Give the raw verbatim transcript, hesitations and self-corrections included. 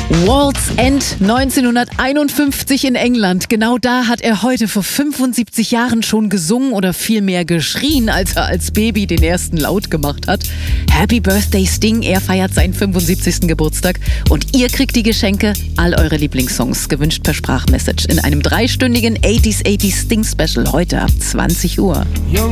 World's End neunzehnhunderteinundfünfzig in England. Genau da hat er heute vor fünfundsiebzig Jahren schon gesungen oder vielmehr geschrien, als er als Baby den ersten Laut gemacht hat. Happy Birthday Sting, er feiert seinen fünfundsiebzigsten Geburtstag und ihr kriegt die Geschenke, all eure Lieblingssongs, gewünscht per Sprachmessage in einem dreistündigen achtziger achtziger Sting Special heute ab zwanzig Uhr.